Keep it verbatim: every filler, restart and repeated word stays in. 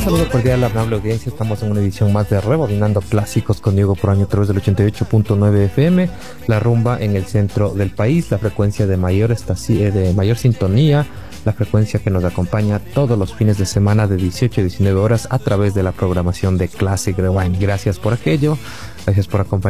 saludo cordial a la amable audiencia. Estamos en una edición más de Rebobinando Clásicos con Diego Proaño a través del ochenta y ocho punto nueve F M, la rumba en el centro del país, la frecuencia de mayor estaci- de mayor sintonía, la frecuencia que nos acompaña todos los fines de semana de dieciocho a diecinueve horas a través de la programación de Classic Rewind. Gracias por aquello, gracias por acompañarnos.